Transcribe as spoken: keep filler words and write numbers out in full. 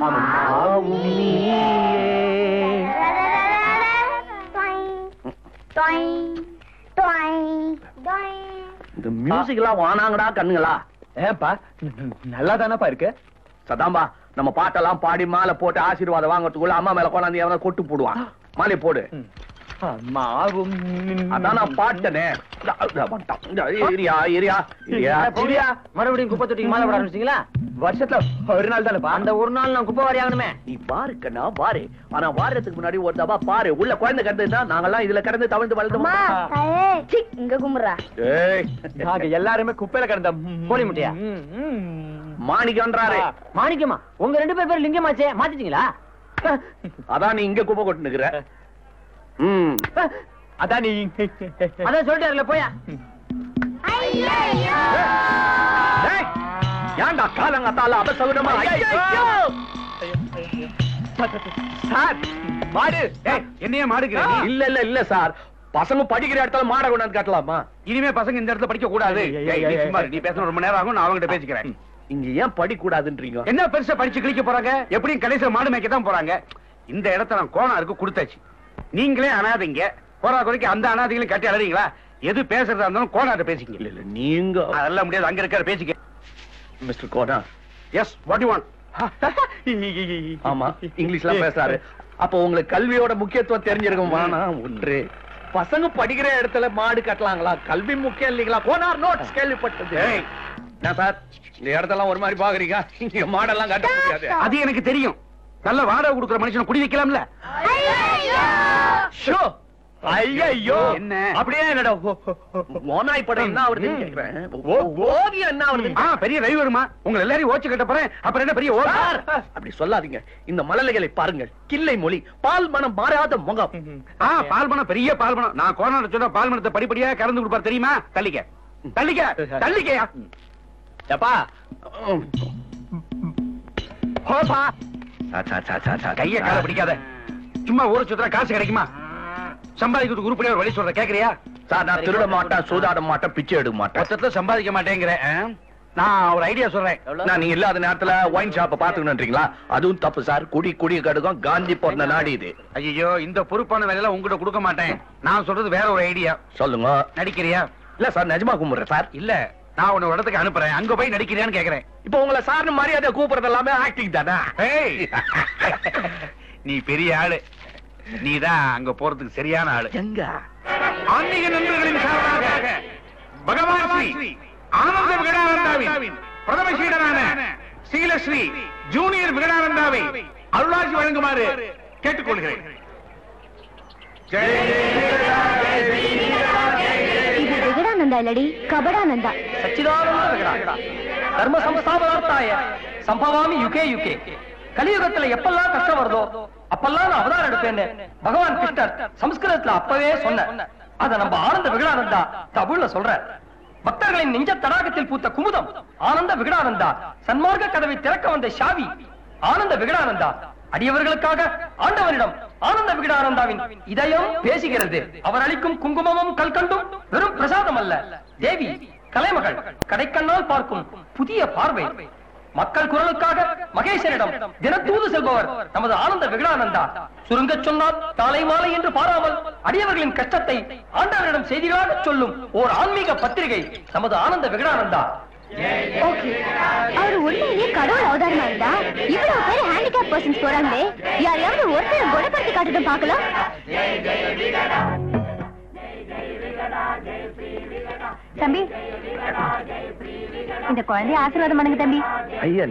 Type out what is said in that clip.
அம்மாவும் நீயே. இந்த மியூசிக் எல்லாம் வானாங்கடா கண்ணுங்களா. ஏப்பா நல்லா தானப்பா இருக்கு. சதாம்பா நம்ம பாட்டெல்லாம் பாடி மாலை போட்டு ஆசீர்வாதம் வாங்கறதுக்குள்ள அம்மா மேல கொண்டாந்து எவனா கொட்டு போடுவான். மாலை போடு. அம்மாவும் அதான் நான் பாட்டனே. மறுபடியும் குப்பை தொட்டிக்கு மாலை போட ஆரம்பிச்சிங்களா? வருஷத்துல ஒரு நாள் தானேப்பா. அந்த ஒரு நாள் நான் குப்பை வாரி ஆகணுமே. நீ பாருக்கண்ணா பாரு. ஆனா வாரத்துக்கு முன்னாடி ஒரு தபா பாரு. உள்ள குழந்தை கிடந்தா நாங்கெல்லாம் இதுல கிடந்து தவழ்ந்து வளர்ந்தோமா. இங்க கும்புறா. நாங்க எல்லாருமே குப்பையில கிடந்த கோழி முட்டையா? மாணிக்கன்றாரு. மாணிக்கமா? உங்க ரெண்டு பேர் பேர் லிங்கமாச்சே, மாத்திட்டீங்களா? அதான் நீ இங்க குப்பை கொட்டு நிக்கிற. அதான் நீ அதான் சொல்லிட்டாருல போயா. ஏன்டா காலங்காத்தால அபசகுனமா? சார் மாடு என்னைய மாடுக்கிறேன். இல்ல இல்ல இல்ல சார், பசங்க படிக்கிற இடத்துல மாட கொண்டாந்து காட்டலாமா? இனிமே பசங்க இந்த இடத்துல படிக்க கூடாது. நீ பேசணும் ரொம்ப நேரம் ஆகும், நான் அவங்ககிட்ட பேசிக்கிறேன். இங்க ஏன் படி கூடாதுன்றீங்க? என்ன பெருசா படிச்சு கிழிக்க போறாங்க? எப்படியும் கடைசியில மாடு மேய்க்க தான் போறாங்க. இந்த இடத்த நான் கோனாருக்கு கொடுத்தாச்சு. நீங்களே அனாதைங்க, போறா குறைக்கு அந்த அனாதைகளையும் கட்டி அழறீங்களா? எது பேசுறதா இருந்தாலும் கோனார்ட்ட பேசிக்க. இல்ல இல்ல நீங்க அதெல்லாம் முடியாது, அங்க இருக்காரு பேசிக்க. Mister gonna. S, what you want? ஆமா, இங்கிலீஷ்ல பேசுறாரு. அப்ப உங்களுக்கு கல்வியோட முக்கியத்துவம் தெரிஞ்சிருக்கும். வானா ஒன்று, பசங்க படிக்கிற இடத்துல மாடு கட்டலாங்களா? கல்வி முக்கியம் இல்லீங்களா? கோனார் நோட்ஸ் கேள்விப்பட்டது. என்ன சார் இந்த இடத்தெல்லாம் ஒரு மாதிரி பாக்குறீங்க? இங்க மாடெல்லாம் கட்ட முடியாது. அது எனக்கு தெரியும். நல்ல வாடகை கொடுக்குற மனுஷனை குடி வைக்கலாம்ல. ஐயோ என்ன அப்படியே என்னடா ஓனாய் படம் என்ன வருதுன்னு கேக்குறேன். ஓவியம் என்ன வருது? பெரிய டிரைவருமா உங்க எல்லாரையும் ஓச்சு கட்ட போறேன். அப்புறம் என்ன பெரிய ஓவர்? அப்படி சொல்லாதீங்க. இந்த மழலைகளை பாருங்கள். கிள்ளை மொழி, பால் மனம் மாறாத முகம். ஆ பால் மனம், பெரிய பால் மனம். நான் கோனாட சொன்னா பால் மனத்தை படிப்படியா கறந்து கொடுப்பார் தெரியுமா? தள்ளிக்க தள்ளிக்க தள்ளிக்கையா. எப்பா ஹோப்பா கைய கால பிடிக்காத. சும்மா ஊரை சுத்தா காசு கிடைக்குமா? சம்பாதிக்கிறதுக்கு உருப்படியா ஒரு வழி சொல்ற கேக்குறியா? சார் நான் திருட மாட்டேன், சூதாட மாட்டேன், பிச்சை எடுக்க மாட்டேன். மொத்தத்துல சம்பாதிக்க மாட்டேங்கிற. நான் ஒரு ஐடியா சொல்றேன். நான் நீங்க இல்லாத நேரத்துல ஒயின் ஷாப்ப பாத்துக்கணும்ன்றீங்களா? அதுவும் தப்பு சார். குடி குடி கடுக்கும் காந்தி பிறந்த நாடு இது. ஐயோ இந்த பொறுப்பான வேலையெல்லாம் உங்ககிட்ட கொடுக்க மாட்டேன். நான் சொல்றது வேற ஒரு ஐடியா. சொல்லுங்க. நடிக்கிறியா? இல்ல சார், நிஜமா கும்பிடுறேன் சார். இல்ல நான் உன்ன ஒரு இடத்துக்கு அனுப்புறேன், அங்க போய் நடிக்கிறியான்னு கேக்குறேன். இப்ப உங்களை சார்னு மரியாதை கூப்பிடுறது எல்லாமே ஆக்டிங் தானே? நீ பெரிய ஆளு, நீதான் அங்க போறதுக்கு சரியான ஆளு. எங்க ஆன்மீக நண்பர்களின் சார்பாக பகவான் ஸ்ரீ ஆனந்த விகடானந்தாவின் பிரதம சீடரான ஸ்ரீலஸ்ரீ ஜூனியர் விகடானந்தாவை அருளாட்சி வழங்குமாறு கேட்டுக்கொள்கிறேன். இது விகடானந்தா இல்லடி, கபடானந்தா. சச்சிதானந்த விகடா தர்ம சம்ஸ்தாபனார்த்தாய சம்பவாமி யுகே யுகே. கலியுகத்துல எப்பெல்லாம் கஷ்டம் வருதோ அப்பெல்லாம் நான் அவதாரம் எடுப்பேன்னு பகவான் கிருஷ்ணர் சமஸ்கிருதத்துல அப்பவே சொன்ன. அத நம்ம ஆனந்த விகடானந்தா தமிழ்ல சொல்ற. பக்தர்களின் நெஞ்ச தடாகத்தில் பூத்த குமுதம் ஆனந்த விகடானந்தா. சன்மார்க்க கதவை திறக்க வந்த ஷாவி ஆனந்த விகடானந்தா. அடியவர்களுக்காக ஆண்டவரிடம் ஆனந்த விகடானந்தாவின் இதயம் பேசுகிறது. அவர் அளிக்கும் குங்குமமும் கல்கண்டும் வெறும் பிரசாதம் அல்ல, தேவி கலைமகள் கடைக்கண்ணால் பார்க்கும் புதிய பார்வை. மக்கள் குரலுக்காக மகேசனிடம் தினத்தூது செல்பவர் நமது ஆனந்த விகடானந்தா. சுருங்க சொன்னால் காலை மாலை என்று பாராமல் அடியவர்களின் கஷ்டத்தை ஆண்டவரிடம் செய்திகளாக சொல்லும் ஓர் ஆன்மீக பத்திரிகை நமது ஆனந்த விகடானந்தா. அவர் உண்மையிலேயே கடவுள் அவதாரமா இருந்தா இவ்வளவு பேர் ஹேண்டிகேப் பர்சன்ஸ் போறாங்களே, யாரையாவது ஒருத்தர் குணப்படுத்தி காட்டுதான் பார்க்கலாம். தம்பி இந்த குழந்தைய ஆசீர்வாதம் பண்ணுங்க தம்பி. ஐயா